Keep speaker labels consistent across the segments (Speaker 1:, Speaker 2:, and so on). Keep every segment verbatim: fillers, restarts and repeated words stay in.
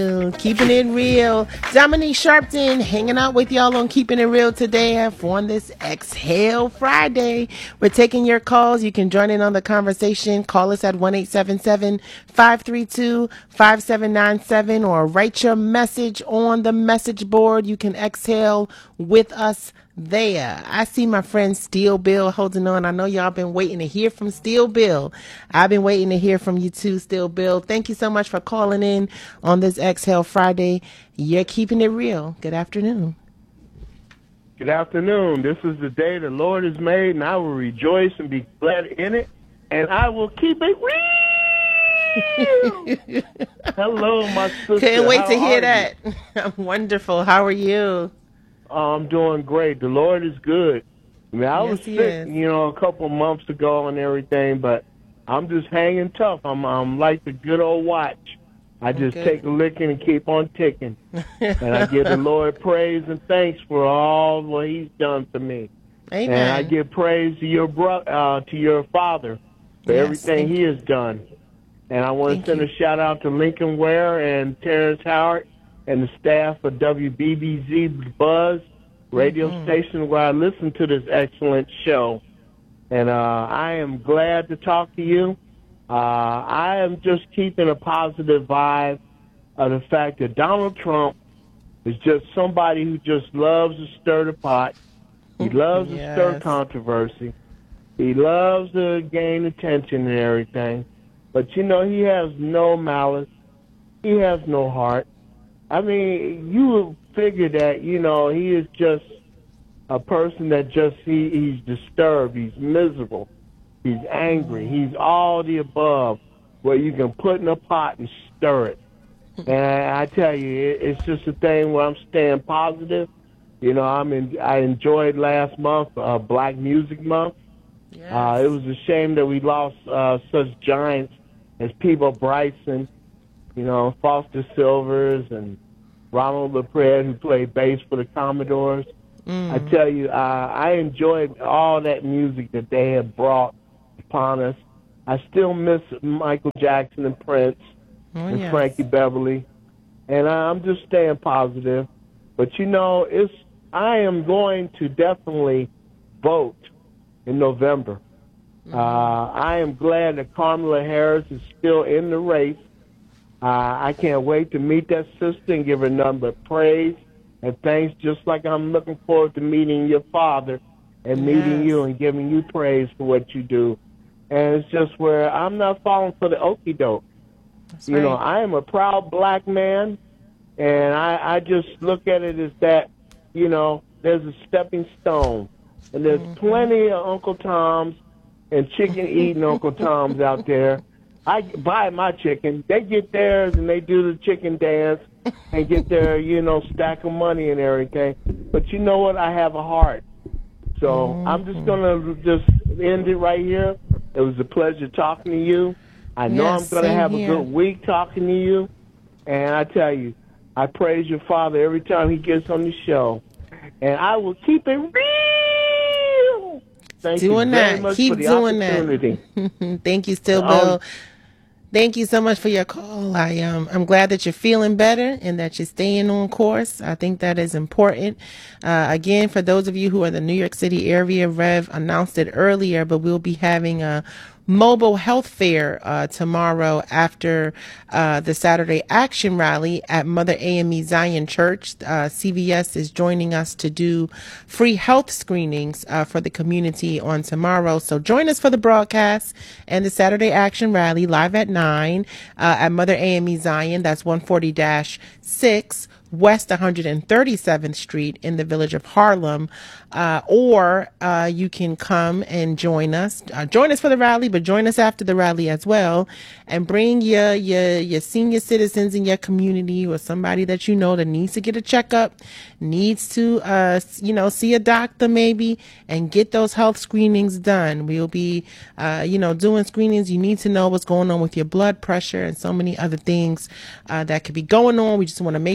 Speaker 1: Keeping it real. Dominique Sharpton hanging out with y'all on Keeping It Real today on this Exhale Friday. We're taking your calls. You can join in on the conversation. Call us at one eight seven seven, five three two, five seven nine seven or write your message on the message board. You can exhale with us there. I see my friend Steel Bill holding on. I know y'all been waiting to hear from Steel Bill. I've been waiting to hear from you too, Steel Bill. Thank you so much for calling in on this Exhale Friday. You're keeping it real. Good afternoon.
Speaker 2: Good afternoon. This is the day the Lord has made, and I will rejoice and be glad in it, and I will keep it real. Hello, my sister.
Speaker 1: Couldn't wait
Speaker 2: How
Speaker 1: to hear
Speaker 2: are
Speaker 1: that. I'm wonderful. How are you?
Speaker 2: I'm doing great. The Lord is good. I mean, I
Speaker 1: Yes,
Speaker 2: was
Speaker 1: he
Speaker 2: sick,
Speaker 1: is.
Speaker 2: you know, a couple of months ago and everything, but I'm just hanging tough. I'm, I'm like the good old watch. I just
Speaker 1: Okay.
Speaker 2: take a licking and keep on ticking. And I give the Lord praise and thanks for all what He's done for me.
Speaker 1: Amen.
Speaker 2: And I give praise to your bro- uh, to your father for
Speaker 1: Yes,
Speaker 2: everything
Speaker 1: thank
Speaker 2: he has done. And I want
Speaker 1: Thank
Speaker 2: to send
Speaker 1: you.
Speaker 2: a shout out to Lincoln Ware and Terrence Howard and the staff of W B B Z Buzz radio
Speaker 1: Mhm.
Speaker 2: station where I listen to this excellent show. And uh, I am glad to talk to you. Uh, I am just keeping a positive vibe of the fact that Donald Trump is just somebody who just loves to stir the pot. He loves to stir
Speaker 1: Yes.
Speaker 2: controversy. He loves to gain attention and everything. But, you know, he has no malice. He has no heart. I mean, you would figure that, you know, he is just a person that just, he, he's disturbed. He's miserable. He's angry. He's all the above where you can put in a pot and stir it. And I, I tell you, it, it's just a thing where I'm staying positive. You know, I'm in, I enjoyed last month, uh, Black Music Month.
Speaker 1: Yes.
Speaker 2: Uh, it was a shame that we lost uh, such giants as Peebo Bryson, you know, Foster Silvers and Ronald LaPrade, who played bass for the Commodores.
Speaker 1: Mm.
Speaker 2: I tell you, uh, I enjoyed all that music that they had brought upon us. I still miss Michael Jackson and Prince
Speaker 1: Oh,
Speaker 2: and
Speaker 1: yes.
Speaker 2: Frankie Beverly, and I'm just staying positive. But, you know, it's I am going to definitely vote in November.
Speaker 1: Mm-hmm.
Speaker 2: Uh, I am glad that Kamala Harris is still in the race. Uh, I can't wait to meet that sister and give her nothing but praise and thanks, just like I'm looking forward to meeting your father and meeting
Speaker 1: Yes.
Speaker 2: you and giving you praise for what you do. And it's just where I'm not falling for the okie doke.
Speaker 1: That's
Speaker 2: You know,
Speaker 1: right.
Speaker 2: I am a proud black man, and I, I just look at it as that, you know, there's a stepping stone. And there's
Speaker 1: Mm-hmm.
Speaker 2: plenty of Uncle Toms and chicken-eating Uncle Toms out there. I buy my chicken. They get theirs, and they do the chicken dance and get their, you know, stack of money and everything. But you know what? I have a heart. So
Speaker 1: Mm-hmm.
Speaker 2: I'm just going to just end it right here. It was a pleasure talking to you. I know
Speaker 1: Yes,
Speaker 2: I'm going to
Speaker 1: same
Speaker 2: have
Speaker 1: here.
Speaker 2: a good week talking to you. And I tell you, I praise your father every time he gets on the show. And I will keep it real. Thank
Speaker 1: Doing
Speaker 2: you very
Speaker 1: that.
Speaker 2: much
Speaker 1: Keep
Speaker 2: for the
Speaker 1: doing
Speaker 2: opportunity.
Speaker 1: that. Thank you, Still
Speaker 2: Um,
Speaker 1: Bill. Thank you so much for your call. I um I'm glad that you're feeling better and that you're staying on course. I think that is important. Uh, again, for those of you who are in the New York City area, Rev announced it earlier, but we'll be having a mobile health fair uh, tomorrow after uh, the Saturday Action Rally at Mother A M E Zion Church. Uh, C V S is joining us to do free health screenings uh, for the community on tomorrow. So join us for the broadcast and the Saturday Action Rally live at nine uh, at Mother A M E Zion. That's one forty dash six West one hundred thirty-seventh Street in the village of Harlem. Uh, or uh, you can come and join us. Uh, join us for the rally, but join us after the rally as well. And bring your, your, your senior citizens in your community or somebody that you know that needs to get a checkup, needs to, uh, you know, see a doctor maybe, and get those health screenings done. We'll be, uh, you know, doing screenings. You need to know what's going on with your blood pressure and so many other things uh, that could be going on. We just want to make sure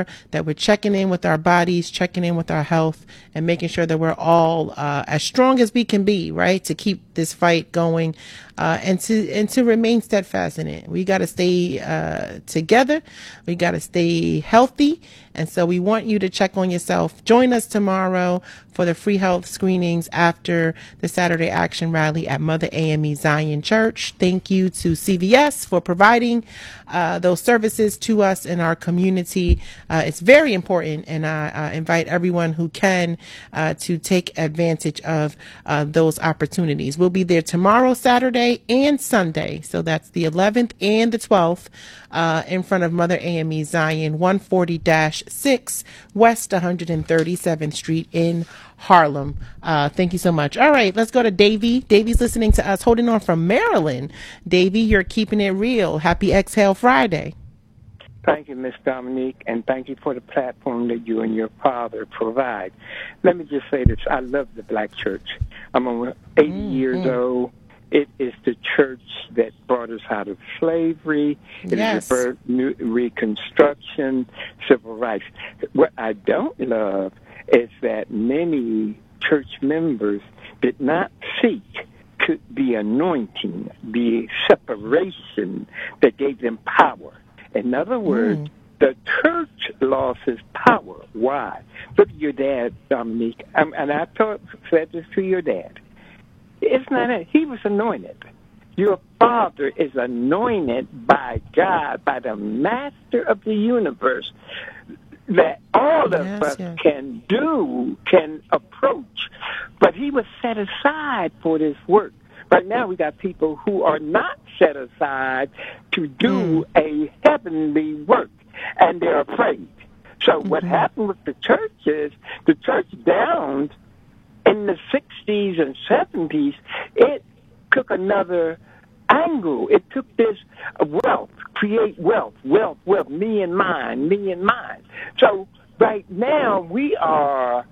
Speaker 1: sure that we're checking in with our bodies, checking in with our health, and making sure that we're all uh, as strong as we can be, right, to keep this fight going, uh, and to and to remain steadfast in it. We got to stay uh, together. We got to stay healthy. And so we want you to check on yourself. Join us tomorrow for the free health screenings after the Saturday Action Rally at Mother A M E Zion Church. Thank you to C V S for providing uh, those services to us in our community. Uh, it's very important, and I uh, invite everyone who can uh, to take advantage of uh, those opportunities. We'll be there tomorrow, Saturday, and Sunday. So that's the eleventh and the twelfth uh, in front of Mother A M E Zion, one forty dash six West one hundred thirty-seventh Street in Harlem. Uh, thank you so much. All right, let's go to Davy. Davy's listening to us, holding on from Maryland. Davy, you're keeping it real. Happy Exhale Friday.
Speaker 3: Thank you, Miss Dominique, and thank you for the platform that you and your father provide. Let me just say this. I love the Black church. I'm over eighty mm-hmm. years old. It is the church that brought us out of slavery. It yes. is the new Reconstruction, civil rights. What I don't love is that many church members did not seek the anointing, the separation that gave them power. In other words, mm. the church lost its power. Why? Look at your dad, Dominique, um, and I taught, said this to your dad. It's not it. He was anointed. Your father is anointed by God, by the master of the universe, that all of yes, us yes. can do, can approach. But he was set aside for this work. Right now we got people who are not set aside to do mm. a heavenly work, and they're afraid. So mm-hmm. what happened with the church is the church downed in the sixties and seventies, it took another angle. It took this wealth, create wealth, wealth, wealth, me and mine, me and mine. So right now we are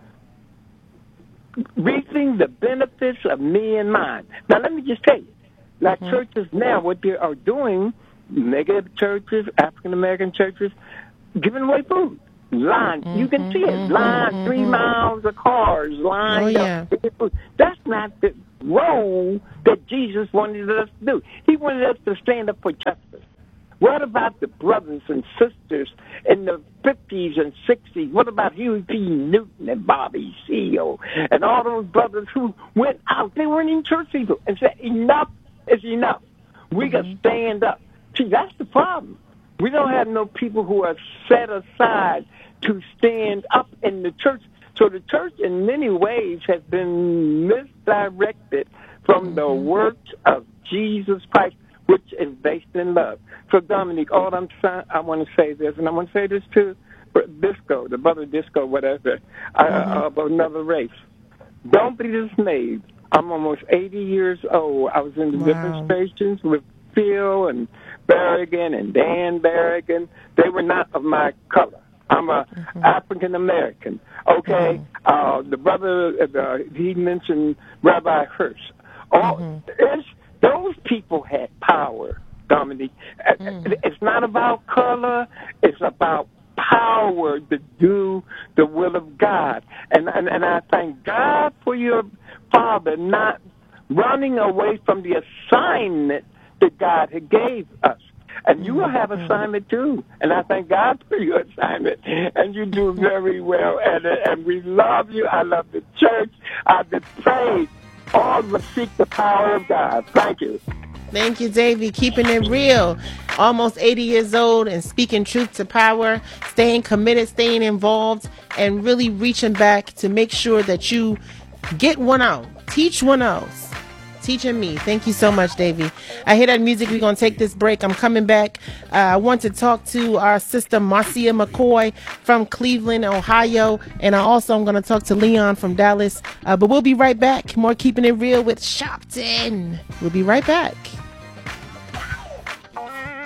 Speaker 3: reaping the benefits of me and mine. Now let me just tell you, like mm-hmm. churches now, what they are doing, mega churches, African-American churches, giving away food. Line, mm-hmm, you can see it. Mm-hmm, line, mm-hmm. three miles of cars lined oh, yeah. up. That's not the role that Jesus wanted us to do. He wanted us to stand up for justice. What about the brothers and sisters in the fifties and sixties? What about Huey P. Newton and Bobby Seale and all those brothers who went out? They weren't even church people and said, enough is enough. We mm-hmm. got to stand up. See, that's the problem. We don't have no people who are set aside to stand up in the church. So the church, in many ways, has been misdirected from the works of Jesus Christ, which is based in love. So, Dominique, all I'm trying, I want to say this, and I want to say this to Disco, the brother Disco, whatever, uh, mm-hmm. of another race. Don't be dismayed. I'm almost eighty years old. I was in the wow. different stations with Phil and Berrigan and Dan Berrigan. They were not of my color. I'm a mm-hmm. African American. Okay, mm-hmm. uh, the brother uh, he mentioned Rabbi Hirsch. All mm-hmm. those people had power, Dominique. Mm-hmm. It's not about color. It's about power to do the will of God. And and, and I thank God for your father not running away from the assignment that God had gave us. And you will have assignment too. And I thank God for your assignment. And you do very well at it. And we love you. I love the church. I just pray all must seek the power of God. Thank you.
Speaker 1: Thank you, Davey. Keeping it real. Almost eighty years old and speaking truth to power, staying committed, staying involved, and really reaching back to make sure that you get one out. Teach one else. Teaching me. Thank you so much, Davey. I hear that music. We're going to take this break. I'm coming back. Uh, I want to talk to our sister, Marcia McCoy from Cleveland, Ohio. And I also am going to talk to Leon from Dallas. Uh, but we'll be right back. More Keeping It Real with Shopton. We'll be right back.
Speaker 4: Keeping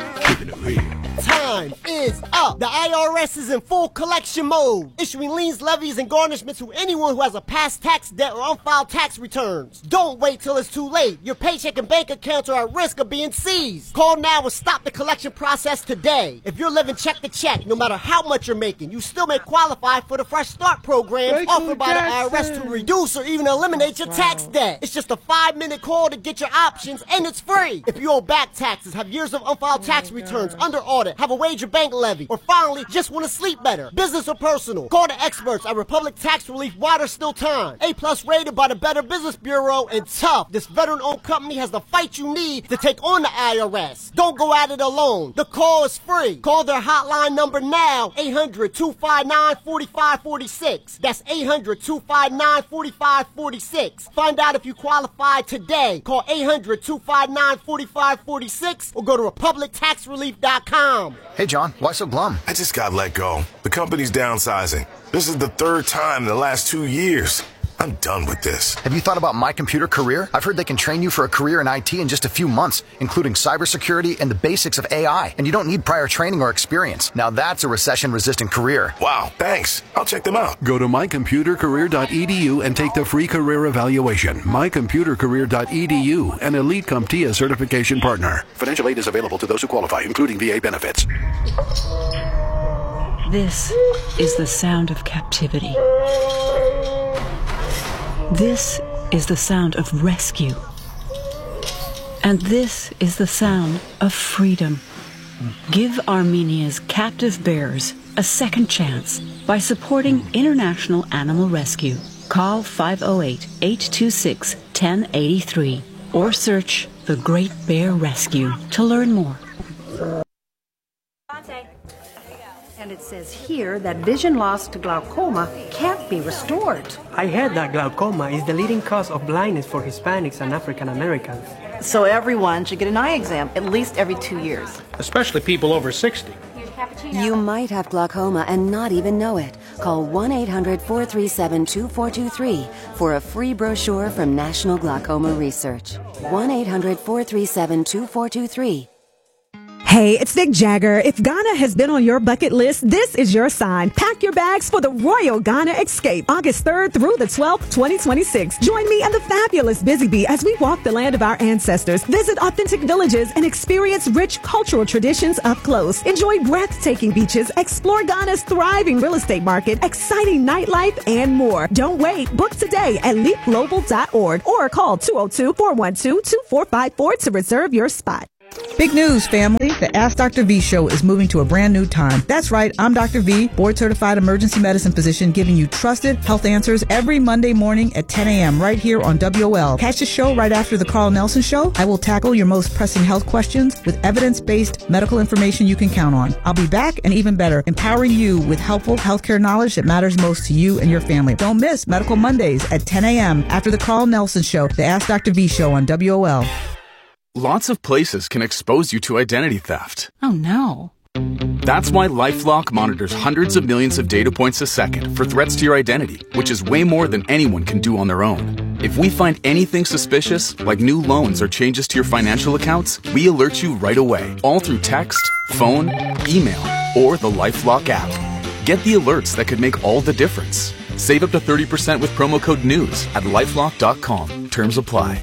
Speaker 4: Unfortunately.
Speaker 5: Time is up. The I R S is in full collection mode, issuing liens, levies, and garnishments to anyone who has a past tax debt or unfiled tax returns. Don't wait till it's too late. Your paycheck and bank accounts are at risk of being seized. Call now and stop the collection process today. If you're living check to check, no matter how much you're making, you still may qualify for the Fresh Start program offered by the I R S to reduce or even eliminate your tax debt. It's just a five-minute call to get your options, and it's free. If you owe back taxes, have years of unfiled tax returns, under audit, have a wage or bank levy, or finally just want to sleep better, business or personal, call the experts at Republic Tax Relief while there's still time. A-plus rated by the Better Business Bureau, and tough. This veteran-owned company has the fight you need to take on the I R S. Don't go at it alone. The call is free. Call their hotline number now, eight hundred, two five nine, four five four six. That's eight hundred, two five nine, four five four six. Find out if you qualify today. Call eight hundred, two five nine, four five four six or go to republic tax relief dot com.
Speaker 6: Hey, John, why so glum?
Speaker 7: I just got let go. The company's downsizing. This is the third time in the last two years. I'm done with this.
Speaker 6: Have you thought about My Computer Career? I've heard they can train you for a career in I T in just a few months, including cybersecurity and the basics of A I. And you don't need prior training or experience. Now that's a recession-resistant career.
Speaker 7: Wow, thanks. I'll check them out.
Speaker 4: Go to my computer career dot e d u and take the free career evaluation. my computer career dot e d u, an Elite CompTIA certification partner. Financial aid is available to those who qualify, including V A benefits.
Speaker 8: This is the sound of captivity. This is the sound of rescue. And this is the sound of freedom. Give Armenia's captive bears a second chance by supporting International Animal Rescue. Call five oh eight, eight two six, one oh eight three or search The Great Bear Rescue to learn more.
Speaker 9: And it says here that vision loss to glaucoma can't be restored.
Speaker 10: I heard that glaucoma is the leading cause of blindness for Hispanics and African Americans.
Speaker 11: So everyone should get an eye exam at least every two years.
Speaker 12: Especially people over sixty.
Speaker 13: You might have glaucoma and not even know it. Call one eight hundred, four three seven, two four two three for a free brochure from National Glaucoma Research. one eight hundred, four three seven, two four two three.
Speaker 14: Hey, it's Vic Jagger. If Ghana has been on your bucket list, this is your sign. Pack your bags for the Royal Ghana Escape, August third through the twelfth, twenty twenty-six. Join me and the fabulous Busy Bee as we walk the land of our ancestors, visit authentic villages, and experience rich cultural traditions up close. Enjoy breathtaking beaches, explore Ghana's thriving real estate market, exciting nightlife, and more. Don't wait. Book today at leap global dot org or call two oh two, four one two, two four five four to reserve your spot.
Speaker 15: Big news, family. The Ask Doctor V show is moving to a brand new time. That's right. I'm Doctor V, board-certified emergency medicine physician, giving you trusted health answers every Monday morning at ten a.m. right here on W O L. Catch the show right after the Carl Nelson Show. I will tackle your most pressing health questions with evidence-based medical information you can count on. I'll be back and even better, empowering you with helpful healthcare knowledge that matters most to you and your family. Don't miss Medical Mondays at ten a.m. after the Carl Nelson Show, the Ask Doctor V show on W O L.
Speaker 16: Lots of places can expose you to identity theft.
Speaker 8: Oh no.
Speaker 16: That's why LifeLock monitors hundreds of millions of data points a second for threats to your identity, which is way more than anyone can do on their own. If we find anything suspicious, like new loans or changes to your financial accounts, we alert you right away, all through text, phone, email, or the LifeLock app. Get the alerts that could make all the difference. Save up to thirty percent with promo code NEWS at lifelock dot com. Terms apply.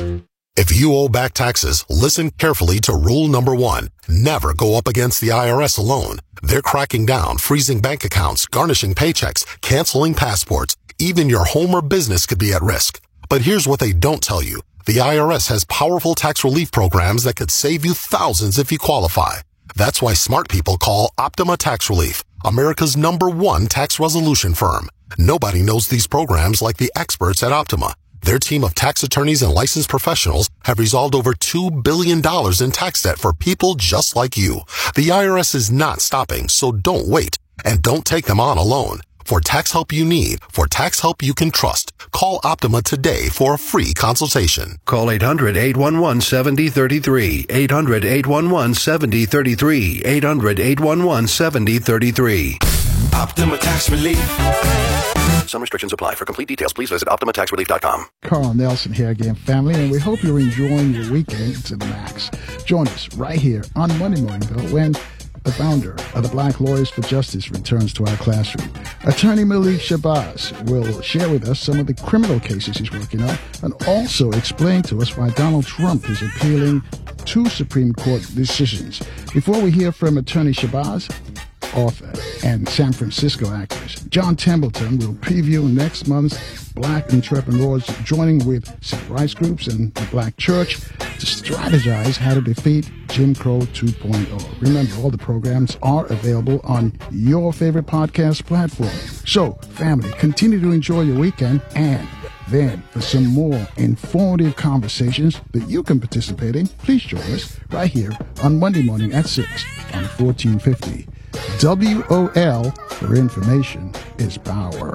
Speaker 17: If you owe back taxes, listen carefully to rule number one. Never go up against the I R S alone. They're cracking down, freezing bank accounts, garnishing paychecks, canceling passports. Even your home or business could be at risk. But here's what they don't tell you. The I R S has powerful tax relief programs that could save you thousands if you qualify. That's why smart people call Optima Tax Relief, America's number one tax resolution firm. Nobody knows these programs like the experts at Optima. Their team of tax attorneys and licensed professionals have resolved over two billion dollars in tax debt for people just like you. The I R S is not stopping, so don't wait. And don't take them on alone. For tax help you need, for tax help you can trust, call Optima today for a free consultation.
Speaker 4: Call eight hundred, eight one one, seven oh three three, eight hundred, eight one one, seven oh three three, eight hundred, eight one one, seven oh three three.
Speaker 18: Optima Tax Relief.
Speaker 4: Some restrictions apply. For complete details, please visit Optima Tax Relief dot com.
Speaker 18: Carl Nelson here again, family, and we hope you're enjoying your weekend to the max. Join us right here on Monday morning, though, when the founder of the Black Lawyers for Justice returns to our classroom. Attorney Malik Shabazz will share with us some of the criminal cases he's working on and also explain to us why Donald Trump is appealing two Supreme Court decisions. Before we hear from Attorney Shabazz, author and San Francisco activist John Templeton will preview next month's Black entrepreneurs joining with civil rights groups and the Black Church to strategize how to defeat Jim Crow two point oh. Remember, all the programs are available on your favorite podcast platform. So, family, continue to enjoy your weekend, and then for some more informative conversations that you can participate in, please join us right here on Monday morning at six on fourteen fifty. W O L, where information is power.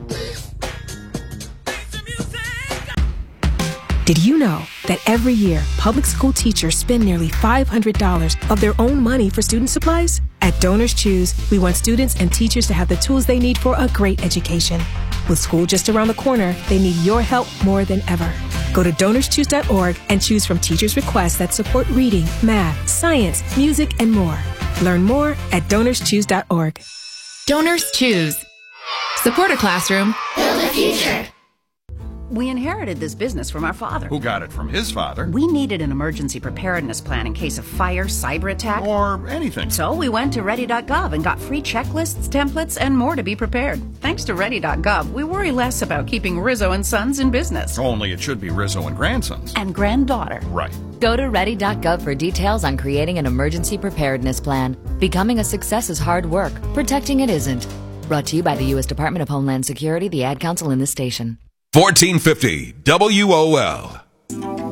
Speaker 19: Did you know that every year, public school teachers spend nearly five hundred dollars of their own money for student supplies? At Donors Choose, we want students and teachers to have the tools they need for a great education. With school just around the corner, they need your help more than ever. Go to donors choose dot org and choose from teachers' requests that support reading, math, science, music, and more. Learn more at donors choose dot org.
Speaker 20: Donors Choose. Support a classroom. Build a future.
Speaker 21: We inherited this business from our father.
Speaker 22: Who got it from his father.
Speaker 21: We needed an emergency preparedness plan in case of fire, cyber attack,
Speaker 22: or anything.
Speaker 21: So we went to ready dot gov and got free checklists, templates, and more to be prepared. Thanks to ready dot gov, we worry less about keeping Rizzo and Sons in business.
Speaker 22: Only it should be Rizzo and Grandsons.
Speaker 21: And granddaughter.
Speaker 22: Right.
Speaker 23: Go to ready dot gov for details on creating an emergency preparedness plan. Becoming a success is hard work. Protecting it isn't. Brought to you by the U S Department of Homeland Security, the Ad Council, and this station.
Speaker 24: fourteen fifty W O L.